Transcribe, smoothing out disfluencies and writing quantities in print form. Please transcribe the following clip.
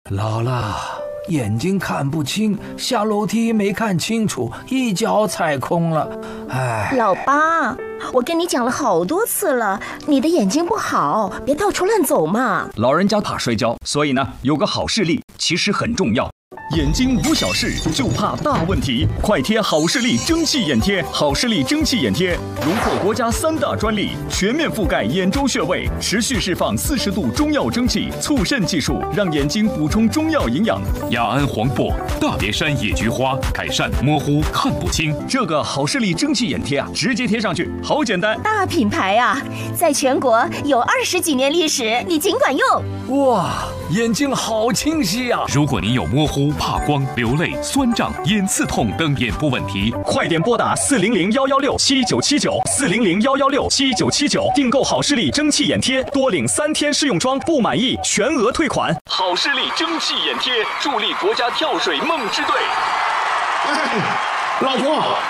姥姥，眼睛看不清，下楼梯没看清楚，一脚踩空了。哎， 老八，我跟你讲了好多次了，你的眼睛不好，别到处乱走嘛。 老人家怕摔跤，所以呢，有个好视力其实很重要。眼睛无小事，就怕大问题。快贴好视力蒸汽眼贴，好视力蒸汽眼贴荣获国家3大专利，全面覆盖眼周穴位，持续释放40度中药蒸汽，促渗技术，让眼睛补充中药营养。 雅安黄柏、大别山野菊花，改善模糊看不清。 这个好视力蒸汽眼贴啊，直接贴上去，好简单。 大品牌啊，在全国有20几年历史，你尽管用。 哇，眼睛好清晰啊！ 如果您有模糊、怕光、流泪、酸胀、眼刺痛等眼部问题， 快点拨打400-116-7979，400-116-7979，订购好视力蒸汽眼贴，多领3天试用装，不满意全额退款。好视力蒸汽眼贴，助力国家跳水梦之队。 老婆。